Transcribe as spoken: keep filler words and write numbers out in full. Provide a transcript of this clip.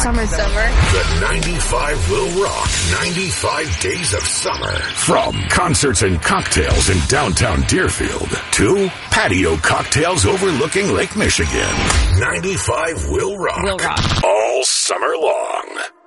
Summer, summer. The ninety-five will rock. ninety-five days of summer. From concerts and cocktails in downtown Deerfield to patio cocktails overlooking Lake Michigan. ninety-five will rock. Will rock. All summer long.